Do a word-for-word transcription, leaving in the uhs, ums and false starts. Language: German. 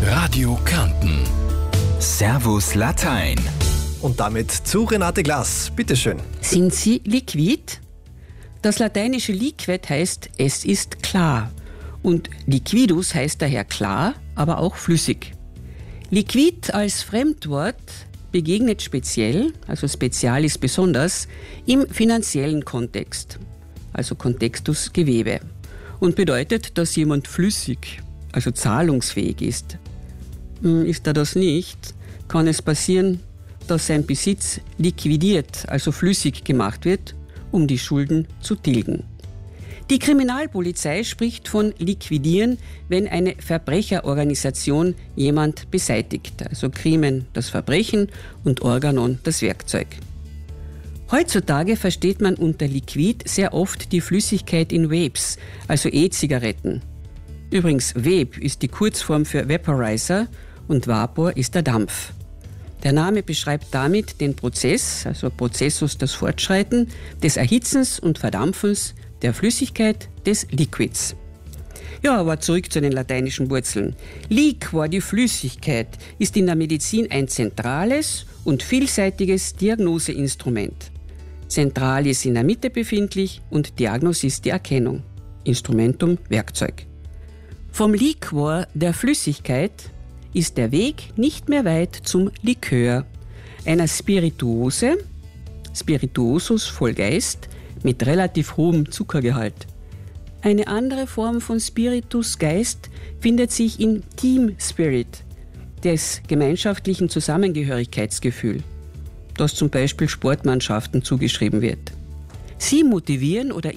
Radio Kärnten. Servus Latein. Und damit zu Renate Glas. Bitteschön. Sind Sie liquid? Das lateinische liquid heißt, es ist klar. Und liquidus heißt daher klar, aber auch flüssig. Liquid als Fremdwort begegnet speziell, also spezial ist besonders, im finanziellen Kontext, also Kontextus Gewebe, und bedeutet, dass jemand flüssig, also zahlungsfähig ist. Ist er das nicht, kann es passieren, dass sein Besitz liquidiert, also flüssig gemacht wird, um die Schulden zu tilgen. Die Kriminalpolizei spricht von liquidieren, wenn eine Verbrecherorganisation jemand beseitigt, also Crimen das Verbrechen und Organon das Werkzeug. Heutzutage versteht man unter Liquid sehr oft die Flüssigkeit in Vapes, also E-Zigaretten. Übrigens, Vape ist die Kurzform für Vaporizer und Vapor ist der Dampf. Der Name beschreibt damit den Prozess, also Prozessus das Fortschreiten, des Erhitzens und Verdampfens der Flüssigkeit des Liquids. Ja, aber zurück zu den lateinischen Wurzeln. Liquor, die Flüssigkeit, ist in der Medizin ein zentrales und vielseitiges Diagnoseinstrument. Zentral ist in der Mitte befindlich und Diagnosis die Erkennung. Instrumentum, Werkzeug. Vom Liquor der Flüssigkeit ist der Weg nicht mehr weit zum Likör, einer Spirituose, Spirituosus voll Geist, mit relativ hohem Zuckergehalt. Eine andere Form von Spiritus Geist findet sich in Team Spirit, des gemeinschaftlichen Zusammengehörigkeitsgefühl, das zum Beispiel Sportmannschaften zugeschrieben wird. Sie motivieren oder